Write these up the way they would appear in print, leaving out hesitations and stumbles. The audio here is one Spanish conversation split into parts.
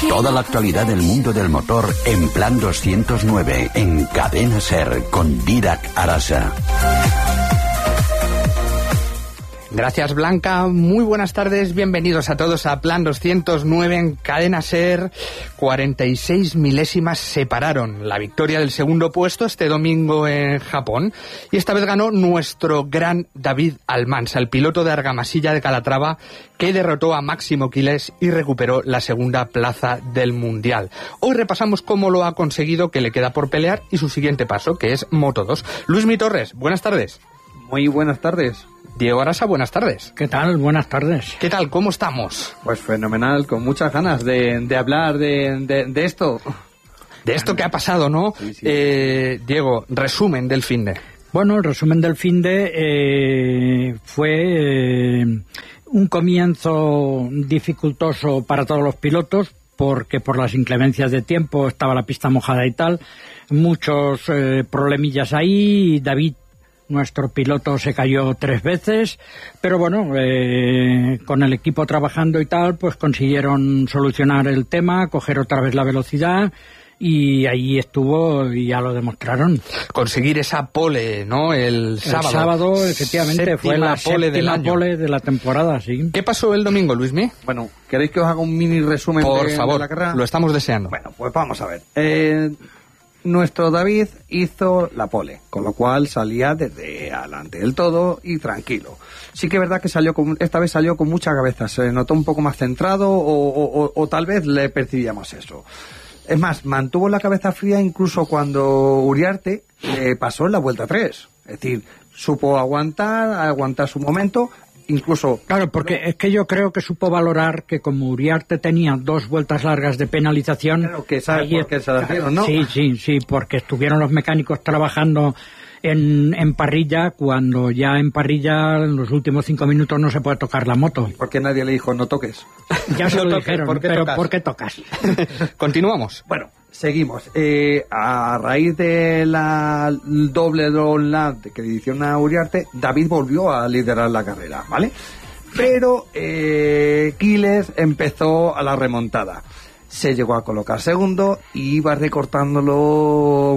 Toda la actualidad del mundo del motor en Plan 209, en Cadena SER, con Dídac Arasa. Gracias, Blanca. Muy buenas tardes. Bienvenidos a todos a Plan 209 en Cadena SER. 46 milésimas separaron la victoria del segundo puesto este domingo en Japón. Y esta vez ganó nuestro gran David Almansa, el piloto de Argamasilla de Calatrava, que derrotó a Máximo Quiles y recuperó la segunda plaza del Mundial. Hoy repasamos cómo lo ha conseguido, que le queda por pelear y su siguiente paso, que es Moto2. Luismi Torres, buenas tardes. Muy buenas tardes. Diego Arasa, buenas tardes. ¿Qué tal? Buenas tardes. ¿Qué tal? ¿Cómo estamos? Pues fenomenal, con muchas ganas de hablar de esto. De esto que ha pasado, ¿no? Sí. Diego, resumen del finde. Bueno, el resumen del finde fue un comienzo dificultoso para todos los pilotos, porque por las inclemencias de tiempo estaba la pista mojada y tal. Muchos problemillas ahí. David, nuestro piloto, se cayó 3 veces, pero bueno, con el equipo trabajando y tal, pues consiguieron solucionar el tema, coger otra vez la velocidad, y ahí estuvo y ya lo demostraron. Conseguir esa pole, ¿no? El sábado. El sábado, efectivamente, fue la séptima pole de la temporada, sí. ¿Qué pasó el domingo, Luismi? Bueno, ¿queréis que os haga un mini resumen Por favor, de la carrera? Lo estamos deseando. Bueno, pues vamos a ver. Nuestro David hizo la pole, con lo cual salía desde adelante del todo y tranquilo. Sí que es verdad que esta vez salió con mucha cabeza, se notó un poco más centrado o tal vez le percibíamos eso. Es más, mantuvo la cabeza fría incluso cuando Uriarte pasó en la vuelta 3. Es decir, supo aguantar su momento. Incluso... Claro, porque es que yo creo que supo valorar que como Uriarte tenía 2 vueltas largas de penalización... Claro, que sabe por qué se las dieron, ¿no? Sí, porque estuvieron los mecánicos trabajando en parrilla, cuando ya en parrilla en los últimos 5 minutos no se puede tocar la moto. Porque nadie le dijo, no toques. Ya se no lo toques, dijeron, ¿por qué tocas? Continuamos. Bueno, seguimos. A raíz de la doble lap que le hicieron a Uriarte, David volvió a liderar la carrera, ¿vale? Pero Quiles empezó a la remontada. Se llegó a colocar segundo y iba recortándolo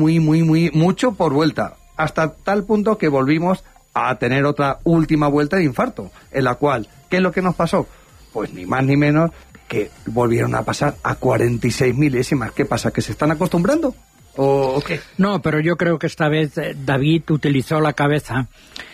mucho por vuelta. Hasta tal punto que volvimos a tener otra última vuelta de infarto, en la cual, ¿qué es lo que nos pasó? Pues ni más ni menos que volvieron a pasar a 46 milésimas. ¿Qué pasa? ¿Que se están acostumbrando? ¿O qué? No, pero yo creo que esta vez David utilizó la cabeza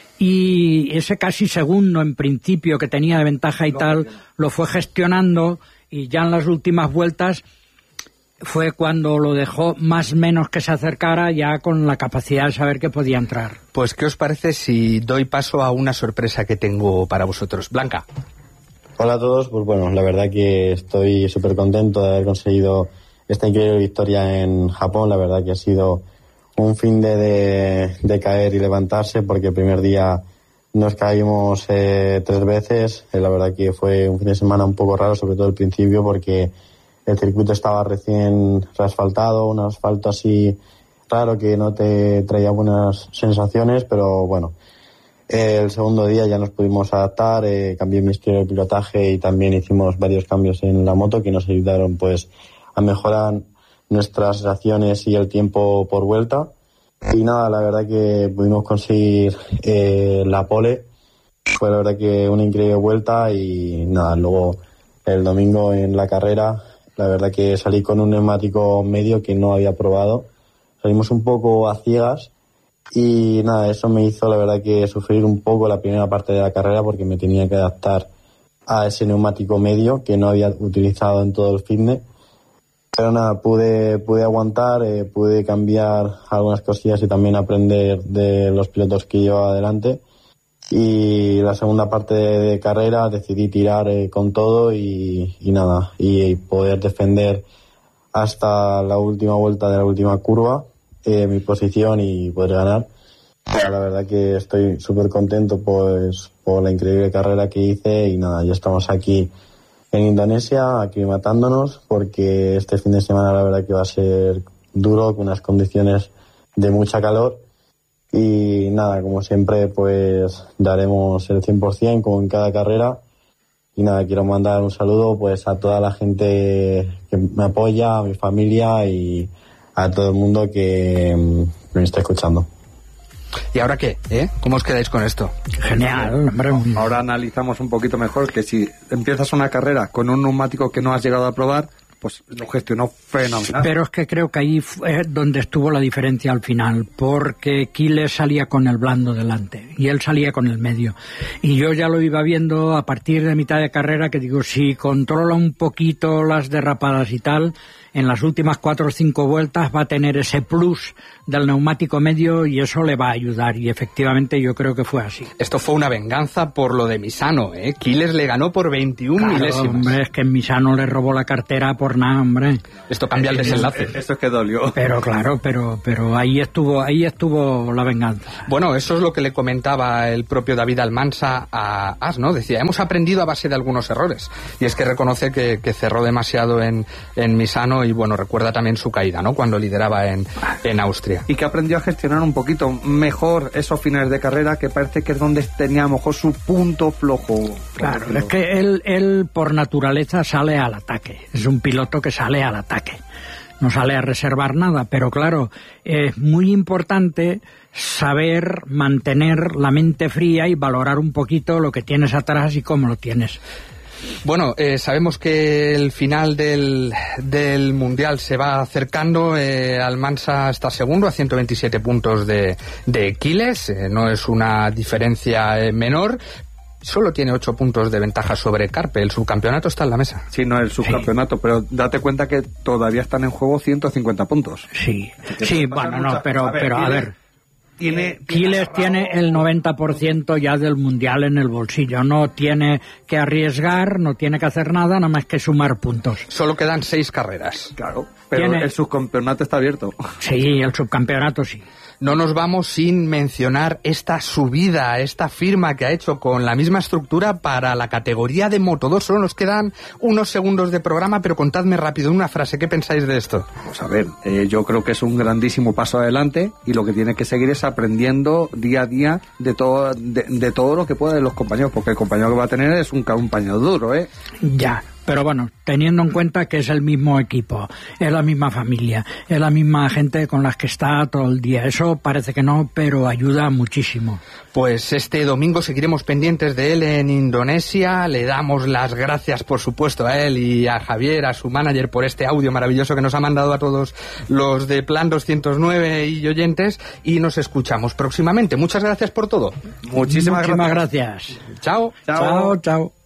y ese casi segundo en principio que tenía de ventaja y tal, lo fue gestionando, y ya en las últimas vueltas fue cuando lo dejó más o menos que se acercara, ya con la capacidad de saber que podía entrar. Pues, ¿qué os parece si doy paso a una sorpresa que tengo para vosotros? Blanca. Hola a todos, pues bueno, la verdad que estoy súper contento de haber conseguido esta increíble victoria en Japón. La verdad que ha sido un fin de caer y levantarse, porque el primer día nos caímos 3 veces. La verdad que fue un fin de semana un poco raro, sobre todo al principio, porque el circuito estaba recién reasfaltado, un asfalto así raro que no te traía buenas sensaciones, pero bueno. El segundo día ya nos pudimos adaptar, cambié mi estilo de pilotaje y también hicimos varios cambios en la moto que nos ayudaron pues a mejorar nuestras sensaciones y el tiempo por vuelta. Y nada, la verdad que pudimos conseguir la pole. Fue la verdad que una increíble vuelta y nada, luego el domingo en la carrera, la verdad que salí con un neumático medio que no había probado. Salimos un poco a ciegas y nada, eso me hizo la verdad que sufrir un poco la primera parte de la carrera, porque me tenía que adaptar a ese neumático medio que no había utilizado en todo el fitness. Pero nada, pude aguantar, pude cambiar algunas cosillas y también aprender de los pilotos que llevaba adelante. Y la segunda parte de carrera decidí tirar con todo y nada, y poder defender hasta la última vuelta de la última curva mi posición y poder ganar. Pero la verdad que estoy súper contento pues por la increíble carrera que hice y nada, ya estamos aquí en Indonesia aclimatándonos, porque este fin de semana la verdad que va a ser duro, con unas condiciones de mucha calor. Y nada, como siempre, pues daremos el 100% como en cada carrera. Y nada, quiero mandar un saludo pues a toda la gente que me apoya, a mi familia y a todo el mundo que me está escuchando. ¿Y ahora qué? ¿Cómo os quedáis con esto? Genial, hombre. Ahora analizamos un poquito mejor que si empiezas una carrera con un neumático que no has llegado a probar, pues lo gestionó fenomenal. Pero es que creo que ahí fue donde estuvo la diferencia al final, porque Quiles salía con el blando delante y él salía con el medio. Y yo ya lo iba viendo a partir de mitad de carrera, que digo, si controla un poquito las derrapadas y tal, en las últimas 4 o 5 vueltas va a tener ese plus del neumático medio y eso le va a ayudar. Y efectivamente yo creo que fue así. Esto fue una venganza por lo de Misano, Quiles le ganó por 21 milésimas. Hombre, es que Misano le robó la cartera por nada, hombre. Esto cambia el desenlace. Esto es que dolió. Pero claro, pero ahí estuvo la venganza. Bueno, eso es lo que le comentaba el propio David Almansa a As, ¿no? Decía, hemos aprendido a base de algunos errores. Y es que reconoce que cerró demasiado en Misano y, bueno, recuerda también su caída, ¿no? Cuando lideraba en Austria. Y que aprendió a gestionar un poquito mejor esos finales de carrera, que parece que es donde tenía a lo mejor su punto flojo. Claro, es que él por naturaleza sale al ataque. Es un piloto que sale al ataque. No sale a reservar nada, pero claro, es muy importante saber mantener la mente fría y valorar un poquito lo que tienes atrás y cómo lo tienes. Bueno, sabemos que el final del Mundial se va acercando. Almansa está segundo a 127 puntos de Quiles. No es una diferencia menor. Solo tiene 8 puntos de ventaja sobre Carpe. El subcampeonato está en la mesa. Sí, no el subcampeonato, pero date cuenta que todavía están en juego 150 puntos. Sí, bueno, no, pero a ver. Quiles tiene el 90% ya del Mundial en el bolsillo. No tiene que arriesgar, no tiene que hacer nada más que sumar puntos. Solo quedan 6 carreras. Claro, pero el subcampeonato está abierto. Sí, el subcampeonato sí. No nos vamos sin mencionar esta subida, esta firma que ha hecho con la misma estructura para la categoría de Moto2. Solo nos quedan unos segundos de programa, pero contadme rápido una frase. ¿Qué pensáis de esto? Vamos a ver, yo creo que es un grandísimo paso adelante y lo que tiene que seguir es aprendiendo día a día de todo lo que pueda de los compañeros, porque el compañero que va a tener es un compañero duro, Ya. Pero bueno, teniendo en cuenta que es el mismo equipo, es la misma familia, es la misma gente con las que está todo el día. Eso parece que no, pero ayuda muchísimo. Pues este domingo seguiremos pendientes de él en Indonesia. Le damos las gracias, por supuesto, a él y a Javier, a su manager, por este audio maravilloso que nos ha mandado a todos los de Plan 209 y oyentes. Y nos escuchamos próximamente. Muchas gracias por todo. Muchísimas gracias. Chao. Chao.